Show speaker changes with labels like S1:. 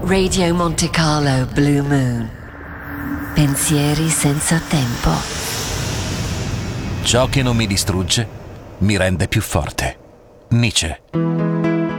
S1: Radio Monte Carlo Blue Moon. Pensieri senza tempo.
S2: Ciò che non mi distrugge mi rende più forte. Nietzsche.